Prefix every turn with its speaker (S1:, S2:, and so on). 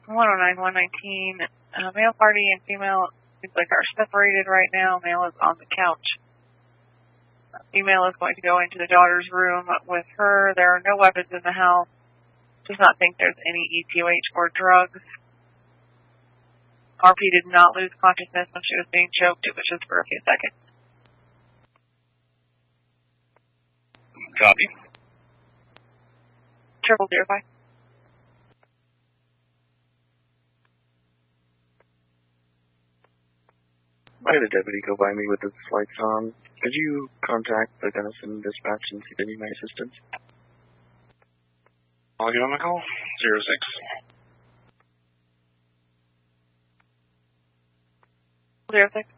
S1: 109, 119. Male party and female seems like are separated right now. Male is on the couch. Female is going to go into the daughter's room with her. There are no weapons in the house. Does not think there's any EPOH or drugs. RP did not lose consciousness when she was being choked. It was just for a few seconds.
S2: Copy.
S1: 0005.
S3: I had a deputy go by me with his lights on. Could you contact the Gunnison dispatch and see if they need my assistance?
S2: I'll give him a call. 06.
S1: 06.